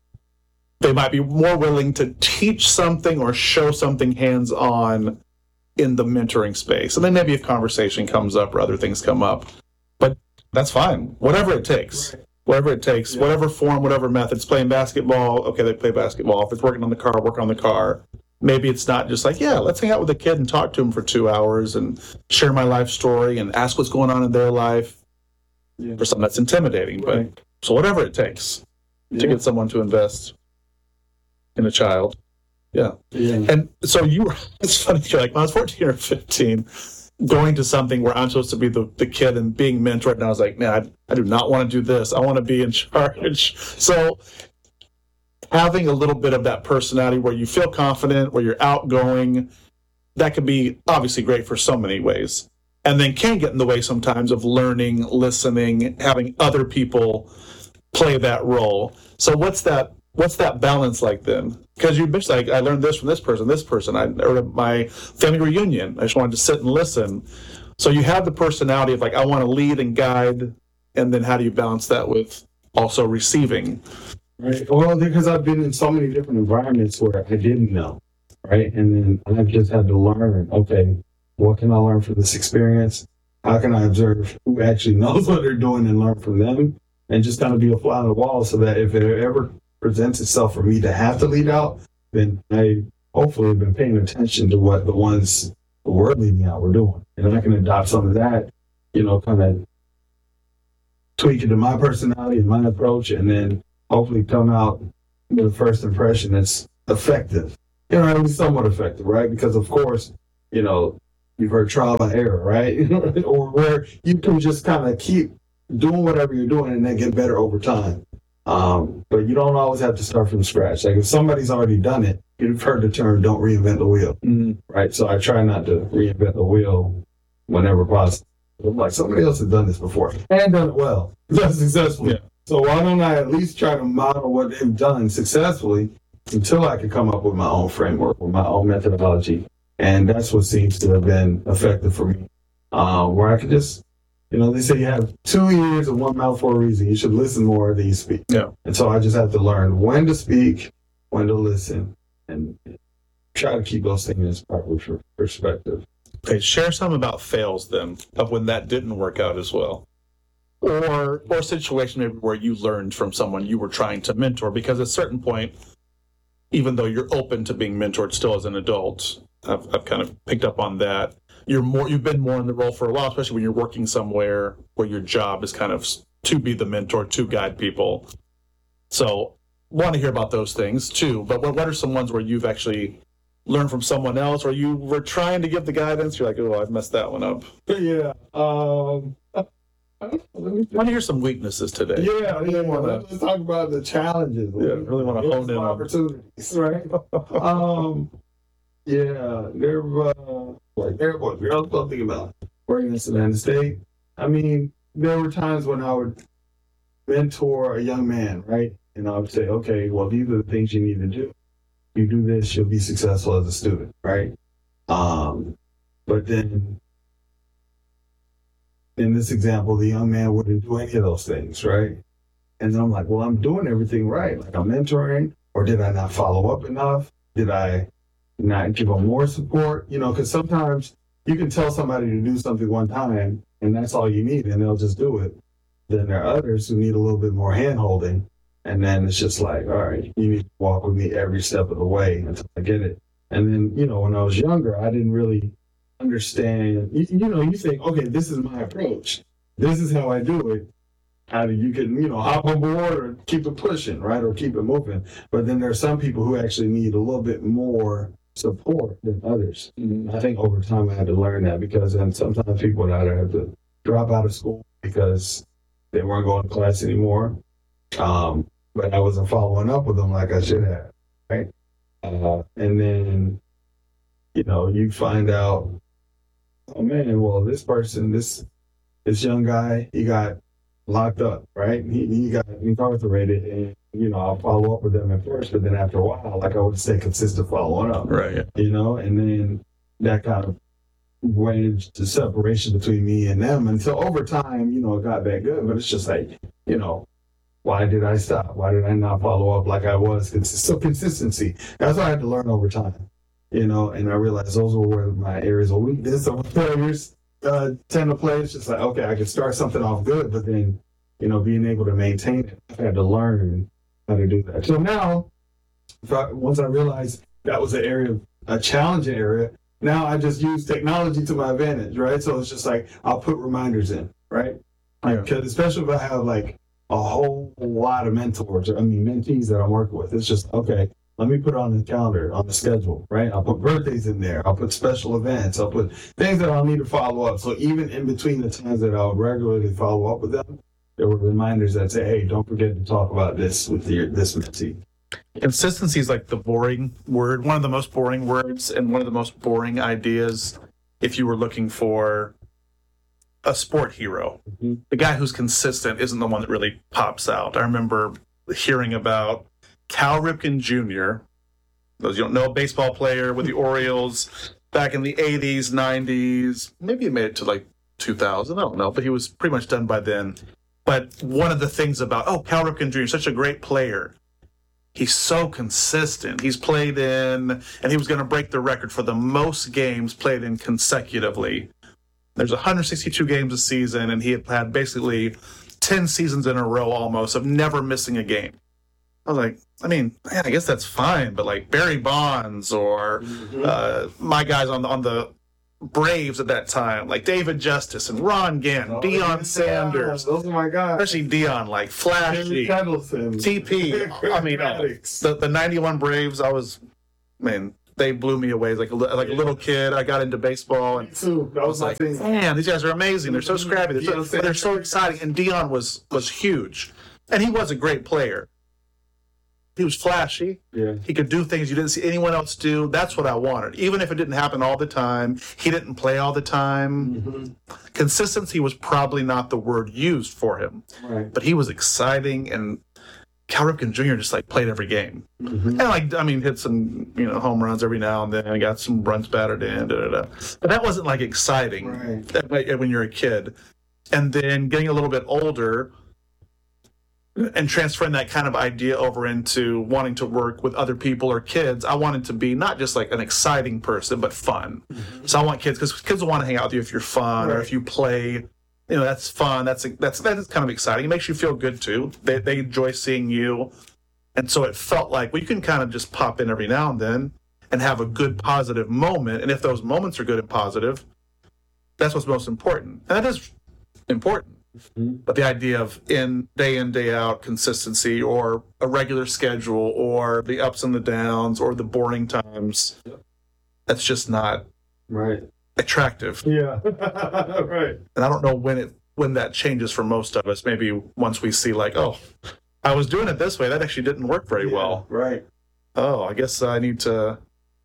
They might be more willing to teach something or show something hands-on in the mentoring space. And then maybe if conversation comes up or other things come up. But that's fine. Whatever it takes. Right. Whatever it takes. Yeah. Whatever form, whatever methods. Playing basketball, okay, they play basketball. If it's working on the car, work on the car. Maybe it's not just like, yeah, let's hang out with a kid and talk to him for two hours and share my life story and ask what's going on in their life. Yeah. For some, that's intimidating. Right. But so whatever it takes yeah. to get someone to invest in a child. Yeah. yeah. And so you were, it's funny, you're like, when I was fourteen or fifteen, going to something where I'm supposed to be the, the kid and being mentored, and I was like, man, I, I do not want to do this. I want to be in charge. So having a little bit of that personality where you feel confident, where you're outgoing, that could be obviously great for so many ways. And then can get in the way sometimes of learning, listening, having other people play that role. So what's that what's that balance like then? Because you mentioned, like, I learned this from this person, this person. I or at my family reunion, I just wanted to sit and listen. So you have the personality of like, I want to lead and guide, and then how do you balance that with also receiving? Right. Well, because I've been in so many different environments where I didn't know, right? And then I've just had to learn, okay, what can I learn from this experience? How can I observe who actually knows what they're doing and learn from them? And just kind of be a fly on the wall so that if it ever presents itself for me to have to lead out, then I hopefully have been paying attention to what the ones who were leading out were doing. And I can adopt some of that, you know, kind of tweak it to my personality and my approach, and then hopefully come out with a first impression that's effective. You know, at least somewhat effective, right? Because, of course, you know, you've heard trial by error, right? Or where you can just kind of keep doing whatever you're doing and then get better over time. Um, but you don't always have to start from scratch. Like if somebody's already done it, you've heard the term, don't reinvent the wheel, mm-hmm. right? So I try not to reinvent the wheel whenever possible. I'm like, somebody else has done this before and done it well, done successfully. Yeah. So why don't I at least try to model what they've done successfully until I could come up with my own framework, with my own methodology. And that's what seems to have been effective for me, uh, where I could just, you know, they say you have two ears and one mouth for a reason. You should listen more than you speak. Yeah. And so I just have to learn when to speak, when to listen, and try to keep those things in proper perspective. Okay, share some about fails then, of when that didn't work out as well. Or or a situation maybe where you learned from someone you were trying to mentor, because at a certain point, even though you're open to being mentored still as an adult, I've, I've kind of picked up on that. You're more, you've been more in the role for a while, especially when you're working somewhere where your job is kind of to be the mentor, to guide people. So want to hear about those things too. But what, what are some ones where you've actually learned from someone else, or you were trying to give the guidance? You're like, oh, I've messed that one up. Yeah. Um, I want to hear some weaknesses today. Yeah, yeah. Wanna, let's talk about the challenges. Yeah, really want to hone in on opportunities, right? um, yeah, there uh, like there was. We're also thinking about working in Savannah State. I mean, there were times when I would mentor a young man, right? And I would say, okay, well, these are the things you need to do. You do this, you'll be successful as a student, right? Um, but then, in this example, the young man wouldn't do any of those things, right? And then I'm like, well, I'm doing everything right. Like, I'm mentoring, or did I not follow up enough? Did I not give them more support? You know, because sometimes you can tell somebody to do something one time, and that's all you need, and they'll just do it. Then there are others who need a little bit more hand-holding, and then it's just like, all right, you need to walk with me every step of the way until I get it. And then, you know, when I was younger, I didn't really understand. You, you know, you think, okay, this is my approach. This is how I do it. How do you can, you know, hop on board or keep it pushing, right, or keep it moving. But then there are some people who actually need a little bit more support than others. Mm-hmm. I think over time I had to learn that, because then sometimes people would either have to drop out of school because they weren't going to class anymore. Um, but I wasn't following up with them like I should have, right? Uh, and then, you know, you find out, oh man, well, this person, this this young guy, he got locked up, right? He, he got incarcerated, and, you know, I'll follow up with them at first, but then after a while, like I would say, consistent following up, right? You know, and then that kind of wedged the separation between me and them until over time, you know, it got back good. But it's just like, you know, why did I stop? Why did I not follow up like I was? So consistency. That's what I had to learn over time, you know, and I realized those were where my areas of weakness or failures uh, tend to play. It's just like, okay, I could start something off good, but then, you know, being able to maintain it, I had to learn how to do that. So now, if I, once I realized that was an area, a challenging area, now I just use technology to my advantage, right? So it's just like, I'll put reminders in, right? Because yeah. Especially if I have like a whole lot of mentors, I mean, mentees that I'm working with, it's just, okay, let me put it on the calendar, on the schedule, right? I'll put birthdays in there. I'll put special events. I'll put things that I'll need to follow up. So even in between the times that I would regularly follow up with them, there were reminders that say, hey, don't forget to talk about this with your, this mentee. Consistency is like the boring word, one of the most boring words and one of the most boring ideas if you were looking for a sport hero. Mm-hmm. The guy who's consistent isn't the one that really pops out. I remember hearing about Cal Ripken Junior Those you don't know, a baseball player with the Orioles back in the eighties, nineties. Maybe he made it to like two thousand. I don't know, but he was pretty much done by then. But one of the things about, oh, Cal Ripken Junior, such a great player. He's so consistent. He's played in, and he was going to break the record for the most games played in consecutively. There's one hundred sixty-two games a season, and he had had basically ten seasons in a row almost of never missing a game. I was like, I mean, man, I guess that's fine, but like Barry Bonds or mm-hmm. uh, my guys on the, on the Braves at that time, like David Justice and Ron Gant, oh, Deion yeah, Sanders. Those are my guys. Especially Deion, like flashy. T P. I mean, uh, the, the ninety-one Braves, I was, man, they blew me away. Like, like a little kid, I got into baseball. And me too. That was I was my like, thing. Man, these guys are amazing. They're so scrappy. They're so, they're so exciting. And Deion was, was huge. And he was a great player. He was flashy. Yeah. He could do things you didn't see anyone else do. That's what I wanted. Even if it didn't happen all the time, he didn't play all the time. Mm-hmm. Consistency was probably not the word used for him. Right. But he was exciting, and Cal Ripken Junior just like played every game. Mm-hmm. And like, I mean, hit some, you know, home runs every now and then. I got some runs battered in, da, da, da. But that wasn't like exciting Right. that, like, when you're a kid. And then getting a little bit older and transferring that kind of idea over into wanting to work with other people or kids, I wanted to be not just like an exciting person, but fun. Mm-hmm. So I want kids, because kids will want to hang out with you if you're fun, right, or if you play. You know, that's fun. That's that's that is kind of exciting. It makes you feel good too. They they enjoy seeing you, and so it felt like well, you can kind of just pop in every now and then and have a good positive moment. And if those moments are good and positive, that's what's most important. And that is important. Mm-hmm. But the idea of in day in day out consistency, or a regular schedule, or the ups and the downs, or the boring times, that's just not right. attractive. Yeah. Right. And I don't know when it when that changes for most of us. Maybe once we see like, oh, I was doing it this way, that actually didn't work very yeah, well. Right. Oh, I guess I need to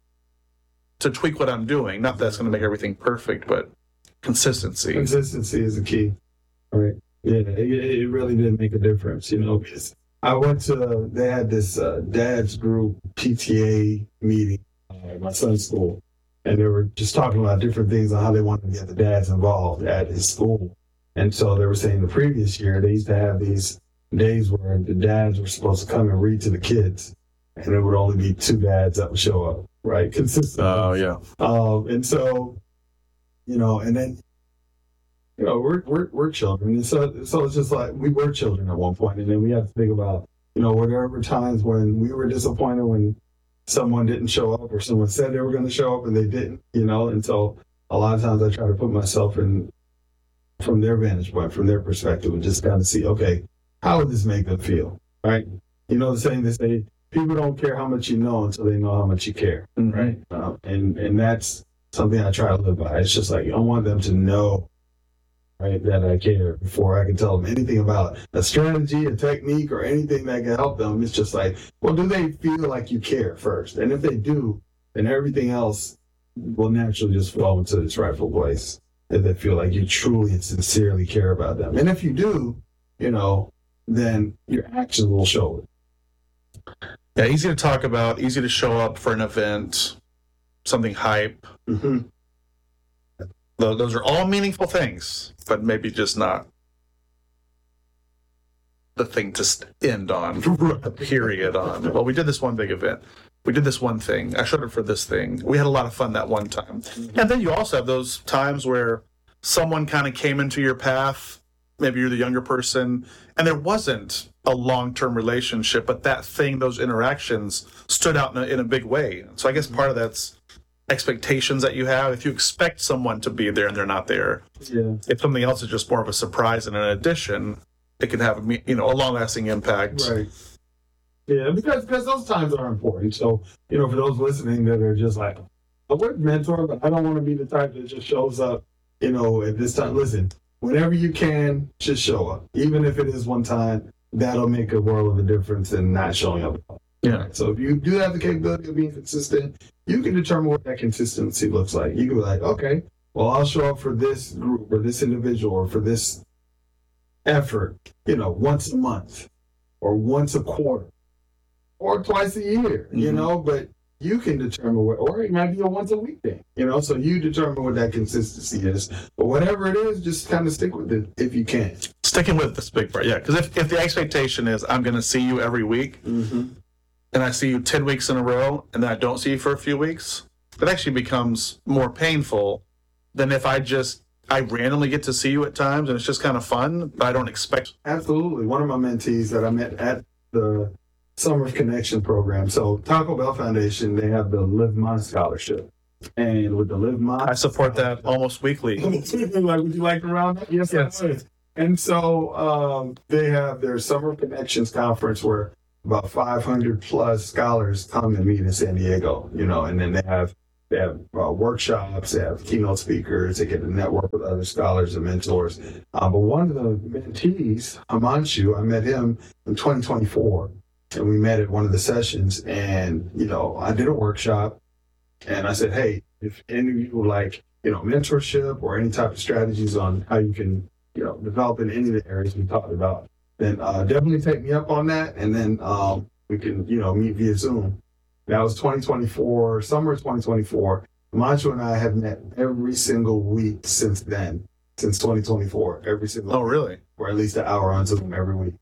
to tweak what I'm doing. Not that that's going to make everything perfect, but consistency. Consistency is the key. Right. Yeah, it, it really did make a difference, you know, because I went to, they had this uh, dad's group P T A meeting at my son's school. And they were just talking about different things on how they wanted to get the dads involved at his school. And so they were saying the previous year, they used to have these days where the dads were supposed to come and read to the kids. And there would only be two dads that would show up, right? Consistently. Oh, yeah. Um, and so, you know, and then, you know, we're, we're, we're children. And so, so it's just like, we were children at one point. And then we have to think about, you know, were there ever times when we were disappointed when someone didn't show up, or someone said they were going to show up and they didn't, you know? And so a lot of times I try to put myself in from their vantage point, from their perspective, and just kind of see, okay, how would this make them feel, right? You know, the saying they say, people don't care how much you know until they know how much you care, mm-hmm. right? Um, and, and that's something I try to live by. It's just like, I want them to know, right, that I care before I can tell them anything about a strategy, a technique, or anything that can help them. It's just like, well, do they feel like you care first? And if they do, then everything else will naturally just fall into its rightful place. If they feel like you truly and sincerely care about them. And if you do, you know, then your actions will show it. Yeah, easy to talk about, easy to show up for an event, something hype. Mm-hmm. Those are all meaningful things, but maybe just not the thing to end on, a period on. Well, we did this one big event. We did this one thing. I showed up for this thing. We had a lot of fun that one time. Mm-hmm. And then you also have those times where someone kind of came into your path. Maybe you're the younger person, and there wasn't a long-term relationship, but that thing, those interactions stood out in a, in a big way. So I guess part of that's expectations that you have. If you expect someone to be there and they're not there, yeah. If something else is just more of a surprise and an addition, it can have a, you know, a long-lasting impact. Right. Yeah, because because those times are important. So, you know, for those listening that are just like, I would mentor, but I don't want to be the type that just shows up, you know, at this time. Listen, whenever you can, just show up. Even if it is one time, that'll make a world of a difference in not showing up. Yeah. So if you do have the capability of being consistent, you can determine what that consistency looks like. You can be like, okay, well, I'll show up for this group or this individual or for this effort, you know, once a month or once a quarter or twice a year, mm-hmm. you know, but you can determine what, or it might be a once a week thing, you know, so you determine what that consistency is. But whatever it is, just kind of stick with it if you can. Sticking with this big part, yeah. Because if, if the expectation is I'm going to see you every week, mm-hmm. and I see you ten weeks in a row, and then I don't see you for a few weeks, that actually becomes more painful than if I just, I randomly get to see you at times, and it's just kind of fun, but I don't expect. Absolutely. One of my mentees that I met at the Summer of Connection program. So Taco Bell Foundation, they have the Live My Scholarship. And with the Live My... I support that almost weekly. Like, would you like to round up? Yes, yes. I would. And so um, they have their Summer Connections conference where about five hundred plus scholars come and meet in San Diego, you know, and then they have they have uh, workshops, they have keynote speakers, they get to network with other scholars and mentors. Uh, but one of the mentees, Himanshu, I met him in twenty twenty-four, and we met at one of the sessions, and, you know, I did a workshop, and I said, hey, if any of you would like, you know, mentorship or any type of strategies on how you can, you know, develop in any of the areas we talked about, then uh, definitely take me up on that, and then um, we can, you know, meet via Zoom. That was twenty twenty-four, summer twenty twenty-four. Mancho and I have met every single week since then, since twenty twenty-four, every single Oh, week, really? or at least an hour on Zoom every week.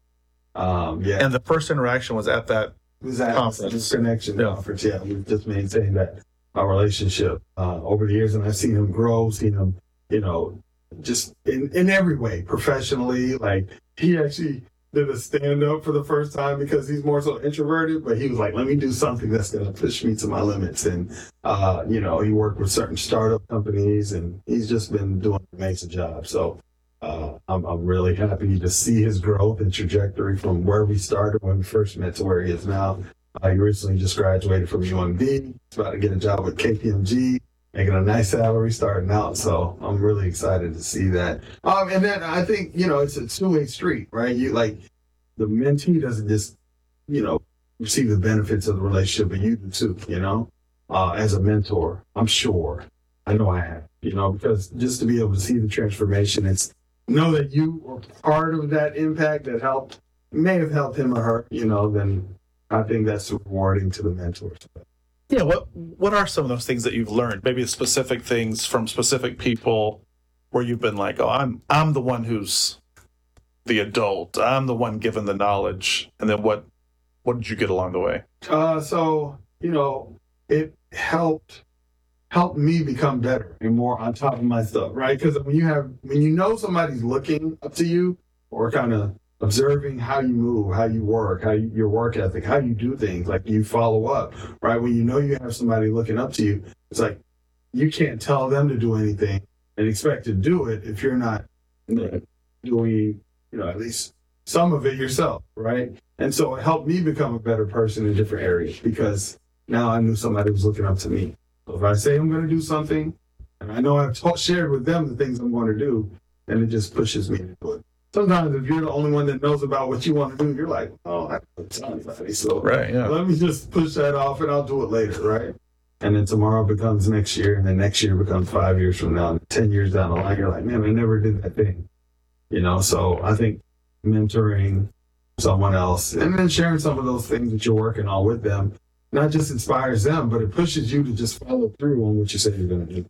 Um, yeah. And the first interaction was at that It was at conference. this connection Yeah. conference. Yeah, we've just maintained that our relationship uh, over the years, and I've seen him grow, seen him, you know, just in, in every way, professionally. Like he actually did a stand up for the first time because he's more so introverted, but he was like, let me do something that's going to push me to my limits. And, uh, you know, he worked with certain startup companies, and he's just been doing an amazing job. So uh, I'm, I'm really happy to see his growth and trajectory from where we started when we first met to where he is now. Uh, he recently just graduated from U M D. He's about to get a job with K P M G, making a nice salary starting out. So I'm really excited to see that. Um, and then I think, you know, it's a two-way street, right? You like the mentee doesn't just, you know, receive the benefits of the relationship, but you do too, you know, uh, as a mentor, I'm sure. I know I have, you know, because just to be able to see the transformation, it's know that you were part of that impact that helped, may have helped him or her, you know, then I think that's rewarding to the mentors. Yeah, what what are some of those things that you've learned? Maybe specific things from specific people where you've been like, oh, I'm I'm the one who's the adult. I'm the one given the knowledge. And then what what did you get along the way? Uh, so, you know, it helped helped me become better and more on top of my stuff, right? Because when you have when you know somebody's looking up to you or kind of observing how you move, how you work, how you, your work ethic, how you do things, like you follow up, right? When you know you have somebody looking up to you, it's like you can't tell them to do anything and expect to do it if you're not doing, you know, at least some of it yourself, right? And so it helped me become a better person in different areas because now I knew somebody was looking up to me. So if I say I'm going to do something, and I know I've ta- shared with them the things I'm going to do, then it just pushes me to do it. Sometimes if you're the only one that knows about what you want to do, you're like, oh, I don't tell anybody. So Right, yeah. let me just push that off and I'll do it later, right? And then tomorrow becomes next year, and then next year becomes five years from now, and ten years down the line, you're like, man, I never did that thing. You know, so I think mentoring someone else and then sharing some of those things that you're working on with them, not just inspires them, but it pushes you to just follow through on what you say you're going to do.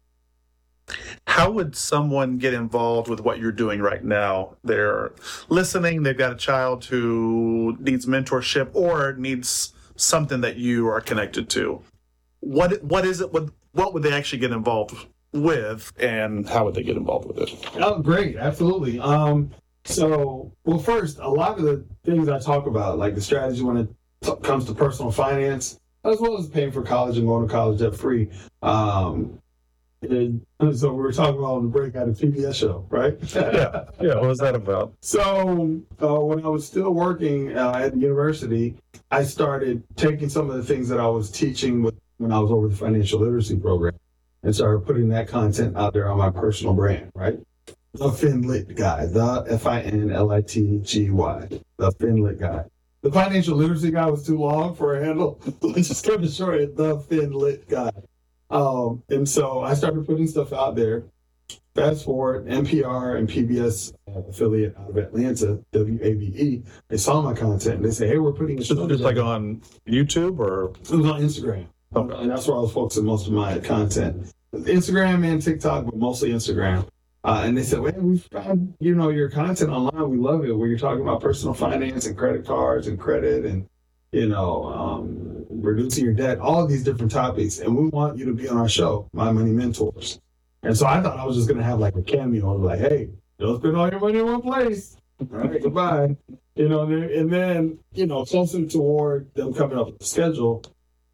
How would someone get involved with what you're doing right now? They're listening, they've got a child who needs mentorship or needs something that you are connected to. What what is it? What, what would they actually get involved with, and how would they get involved with it? Oh, great. Absolutely. Um, so, well, first, a lot of the things I talk about, like the strategy when it t- comes to personal finance, as well as paying for college and going to college debt free. Um, and so we were talking about on the break at a P B S show, right? Yeah. Yeah. What was that about? So uh, when I was still working uh, at the university, I started taking some of the things that I was teaching with, when I was over the financial literacy program and started putting that content out there on my personal brand, right? The FinLit Guy, the F I N L I T G Y, the FinLit Guy. The financial literacy guy was too long for a handle. Let's just keep it short, the FinLit Guy. Um, and so I started putting stuff out there. Fast forward, N P R and P B S uh, affiliate out of Atlanta, W A B E, they saw my content and they said, hey, we're putting a show Just, just like together. on YouTube or? It was on Instagram. Okay. And that's where I was focusing most of my content. Instagram and TikTok, but mostly Instagram. Uh, and they said, well, we found, you know, your content online. We love it. Where you're talking about personal finance and credit cards and credit and, you know, um, reducing your debt, all of these different topics. And we want you to be on our show, My Money Mentors. And so I thought I was just going to have like a cameo, like, hey, don't spend all your money in one place. All right, goodbye. You know, and then, you know, closer toward them coming up with the schedule,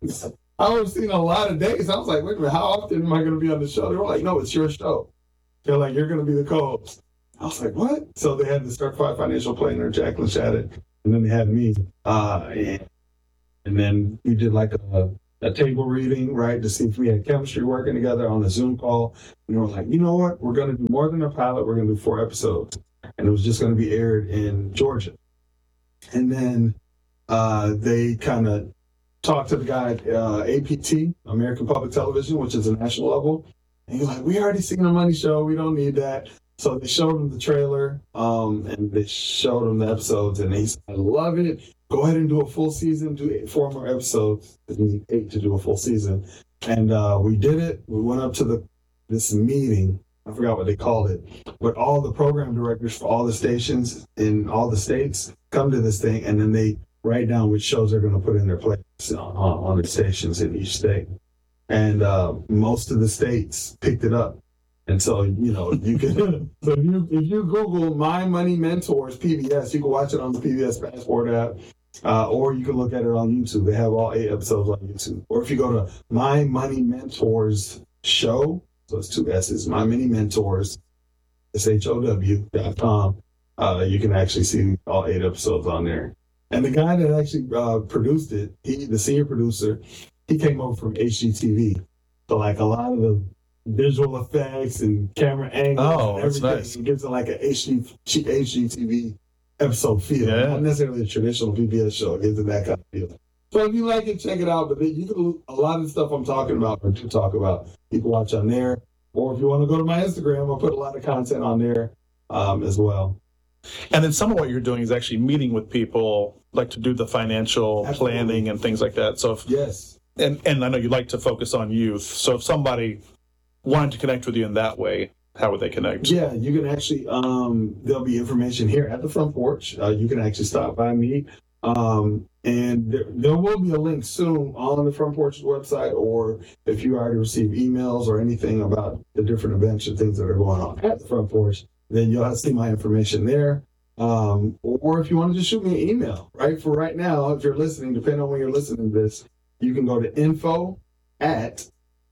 I was seeing a lot of days. I was like, wait a minute, how often am I going to be on the show? They were like, no, it's your show. They're like, you're going to be the co-host. I was like, what? So they had the certified financial planner, Jacqueline Shadid, and then they had me. Uh, and, and then we did like a, a table reading, right, to see if we had chemistry working together on a Zoom call. And they were like, you know what? We're going to do more than a pilot. We're going to do four episodes. And it was just going to be aired in Georgia. And then uh, they kind of talked to the guy at uh, A P T, American Public Television, which is a national level. And he's like, we already seen a money show. We don't need that. So they showed him the trailer, um, and they showed him the episodes, and he said, I love it. Go ahead and do a full season, do eight, four more episodes. We need eight to do a full season. And uh, we did it. We went up to the this meeting. I forgot what they called it. But all the program directors for all the stations in all the states come to this thing, and then they write down which shows they're going to put in their plays on, on the stations in each state. And uh, most of the states picked it up. And so, you know, you can, so if you, if you Google My Money Mentors P B S, you can watch it on the P B S Passport app, uh, or you can look at it on YouTube. They have all eight episodes on YouTube. Or if you go to My Money Mentors Show, so it's two S's, My Money Mentors, S H O W dot com, uh, you can actually see all eight episodes on there. And the guy that actually uh, produced it, he, the senior producer, he came over from H G T V. So, like, a lot of the visual effects and camera angles Oh, and that's everything. nice. It gives it like a H D, cheap H G T V episode feel. Yeah. Not necessarily a traditional P B S show. It gives it that kind of feel. So if you like it, check it out. But then you can, a lot of the stuff I'm talking about or do talk about, you can watch on there. Or if you want to go to my Instagram, I'll put a lot of content on there um, as well. And then some of what you're doing is actually meeting with people, like to do the financial Absolutely. planning and things like that. So if, Yes. and, and I know you like to focus on youth. So if somebody wanted to connect with you in that way, how would they connect? Yeah, you can actually, um, there'll be information here at the front porch. Uh, you can actually stop by me. Um, and there, there will be a link soon on the front porch's website, or if you already receive emails or anything about the different events and things that are going on at the front porch, then you'll have to see my information there. Um, or if you want to just shoot me an email, right? For right now, if you're listening, depending on when you're listening to this, you can go to info at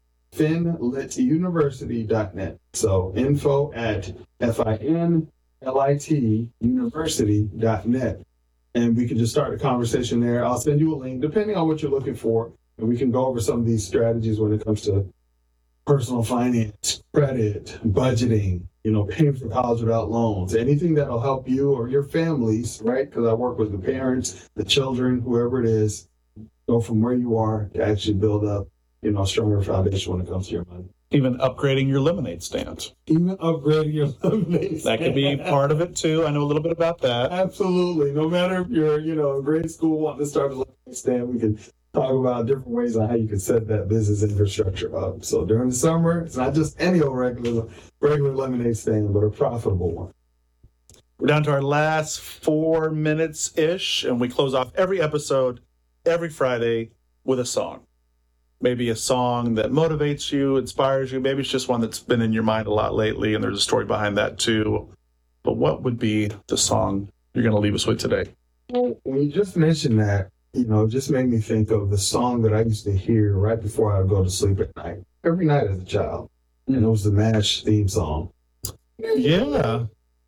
finlit university dot net. So info at F I N L I T university dot net. And we can just start a conversation there. I'll send you a link, depending on what you're looking for. And we can go over some of these strategies when it comes to personal finance, credit, budgeting, you know, paying for college without loans, anything that'll help you or your families, right? Because I work with the parents, the children, whoever it is, go from where you are to actually build up, you know, a stronger foundation when it comes to your money. Even upgrading your lemonade stand. Even upgrading your lemonade That could be part of it too. I know a little bit about that. Absolutely. No matter if you're, you know, in grade school wanting to start a lemonade stand, we can talk about different ways on how you can set that business infrastructure up. So during the summer, it's not just any old regular regular lemonade stand, but a profitable one. We're down to our last four minutes-ish, and we close off every episode, every Friday, with a song. Maybe a song that motivates you, inspires you. Maybe it's just one that's been in your mind a lot lately, and there's a story behind that too. But what would be the song you're going to leave us with today? Well, when you just mentioned that, you know, it just made me think of the song that I used to hear right before I would go to sleep at night, every night as a child. And it was the MASH theme song. Yeah.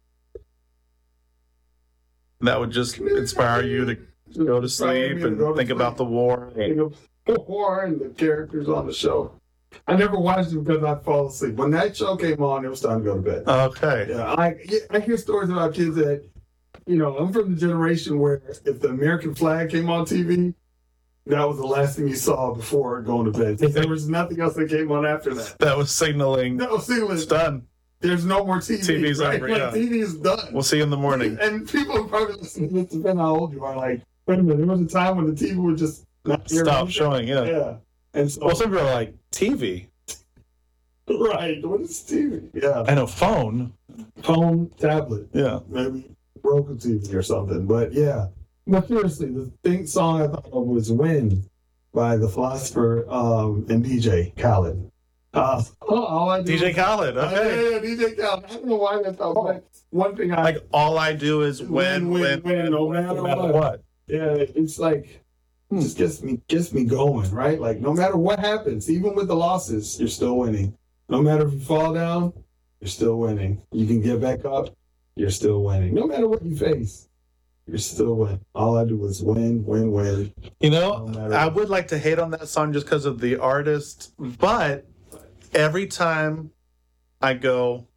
That would just inspire you to go to sleep and think about the war. Think of the war and the characters on the show. I never watched it because I'd fall asleep. When that show came on, it was time to go to bed. Okay. Yeah, I, I hear stories about kids that, you know, I'm from the generation where if the American flag came on T V, that was the last thing you saw before going to bed. There was nothing else that came on after that. That was signaling. That was signaling. It's done. There's no more T V. T V's right? over, Like, yeah. T V is done. We'll see you in the morning. And people are probably listening to this, depending on how old you are, like, wait a minute, there was a time when the T V would just not hear Stop anything. showing, yeah. Yeah. And so, Well, some people are like, T V? right, what is T V? Yeah. I know, phone. Phone, tablet, Yeah. maybe Roku T V or something. But yeah. But seriously, the thing song I thought of was Win by the philosopher um, and D J Khaled. Uh, all I do D J Khaled, Uh, okay. yeah, yeah, D J Khaled. I don't know why that's how, but one thing I Like, all I do is win, win, win, no matter, no matter what. what. Yeah, it's like Hmm. it just gets me gets me going, right? Like no matter what happens, even with the losses, you're still winning. No matter if you fall down, you're still winning. You can get back up, you're still winning. No matter what you face, you're still winning. All I do is win, win, win. You know, No matter I what. would like to hate on that song just because of the artist, but every time I go,